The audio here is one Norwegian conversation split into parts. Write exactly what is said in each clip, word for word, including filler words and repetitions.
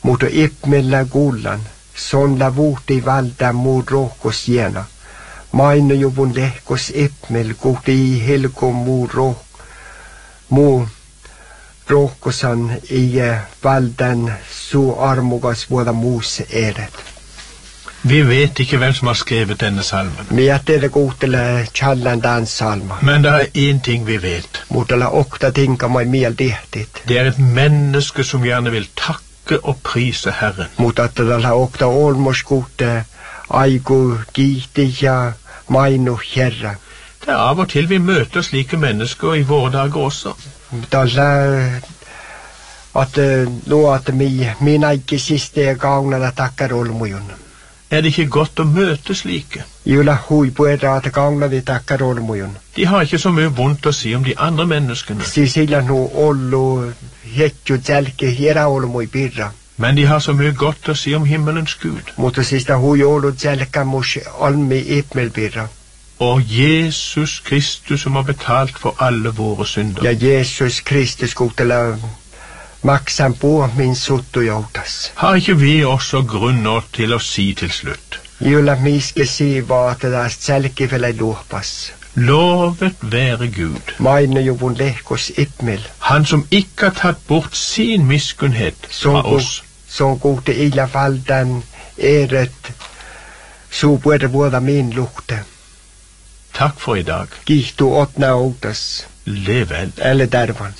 Mutta ipmellä kullan, son la vuhti valda muu rohkos jena. Maino juvun lehkos ipmel, kuhti helko muu roh, muu rohkosan i valdan så armogas våra mos eret. Vi vet ikke hvem som har skrevet denne salmen. Vi at det godtele Challandans salma. Men det er en ting vi vet. Mutala okta tinka mai miel dehtit. Det er et menneske som gjerne vil takke og prise Herren. Mutatala okta olmos gode aigu gitia mainu herra. Det er av og til vi møter slike mennesker i våre dager også. Tala at nå at mi min ikke siste gangen at takkar olmujun. Er det ikke godt å møte slike? Jula hui på at gangen vi takkar olmujun. De har ikke så mye vondt å si om de andre menneskene. Sisila no ollo hetju tälke hera olmui birra. Men de har så mye godt å si om himmelens Gud. Mutta sista hui ollo tälka mus almi ipmel birra. Og Jesus Kristus som har betalt for alle våre synder. Ja, Jesus Kristus godtela maksan på min suttu joutas. Har ikke vi også grunner til å si til slutt? Julla miske siva at det er selkivele luopas. Lovet være Gud. Maine juvun lehkos ipmel. Han som ikke har tatt bort sin miskunnhet fra oss. Så godte illa valdan eret så burde våra min lukte. Takk for i dag. Gihtu åtna outas. Lev vel. Eller dervan.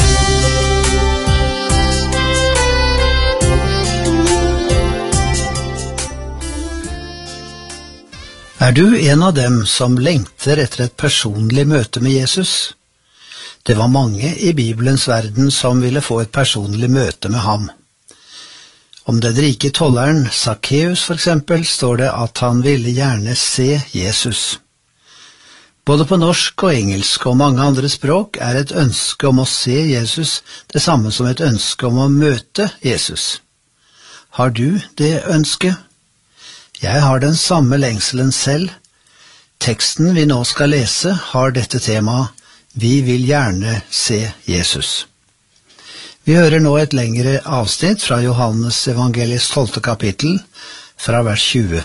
Er du en av dem som lengter etter et personlig møte med Jesus? Det var mange i Bibelens verden som ville få et personlig møte med ham. Om den rike tolleren Zacchaeus for eksempel står det at han ville gjerne se Jesus. Både på norsk og engelsk og mange andre språk er et ønske om å se Jesus det samme som et ønske om å møte Jesus. Har du det ønsket? Jeg har den samme lengselen selv. Teksten vi nå skal lese har dette temaet, vi vil gjerne se Jesus. Vi hører nå et lengre avsnitt fra Johannes evangeliets tolvte kapittel, fra vers tjue.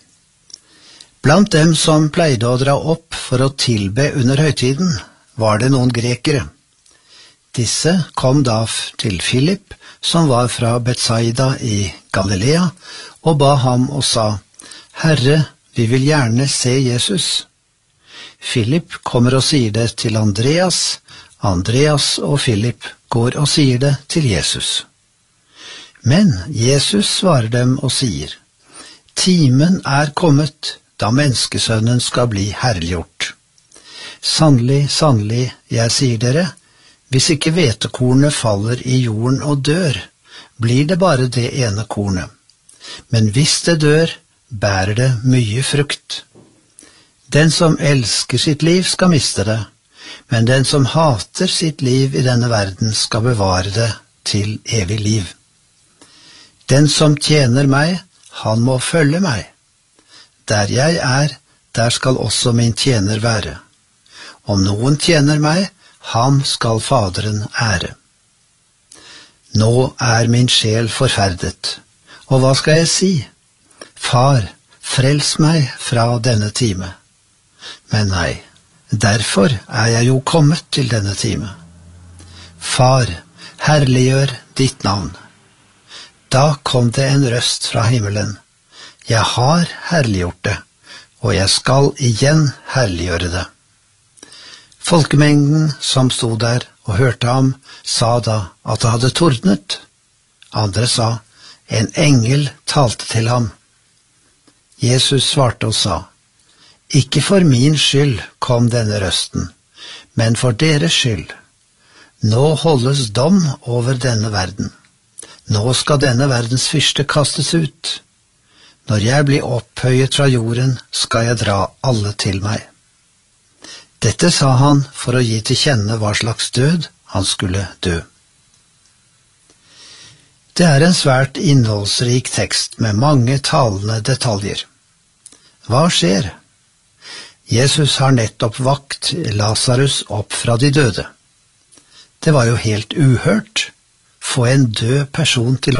Blant dem som pleide å dra opp for å tilbe under høytiden, var det noen grekere. Disse kom da til Philip, som var fra Betsaida i Galilea, og ba ham og sa, «Herre, vi vil gjerne se Jesus.» Philip kommer og sier det til Andreas, Andreas og Philip går og sier det til Jesus. Men Jesus svarer dem og sier, «Timen er kommet, da menneskesønnen skal bli herliggjort. Sannelig, sannelig, jeg sier dere, hvis ikke hvetekornet faller i jorden og dør, blir det bare det ene kornet. Men hvis det dør, bærer det mye frukt. Den som elsker sitt liv skal miste det, men den som hater sitt liv i denne verden skal bevare det til evig liv. Den som tjener meg, han må følge meg. Der jeg er, der skal også min tjener være. Om noen tjener meg, ham skal Faderen ære. Nå er min sjel forferdet, og hva skal jeg si? Far, frels meg fra denne time. Men nei, derfor er jeg jo kommet til denne time. Far, herliggjør ditt navn. Da kom det en røst fra himmelen. Jeg har herliggjort det, og jeg skal igjen herliggjøre det. Folkemengden som stod der og hørte ham, sa da at det hadde tordnet. Andre sa, en engel talte til ham. Jesus svarte og sa, ikke for min skyld kom denne røsten, men for deres skyld. Nå holdes dom over denne verden. Nå skal denne verdens fyrste kastes ut. Når jeg blir opphøyet fra jorden, skal jeg dra alle til meg. Dette sa han for å gi til kjenne hva slags død han skulle dø. Det er en svært innholdsrik tekst med mange talende detaljer. Hva skjer? Jesus har nettopp vakt Lazarus opp fra de døde. Det var jo helt uhørt. Få en død person til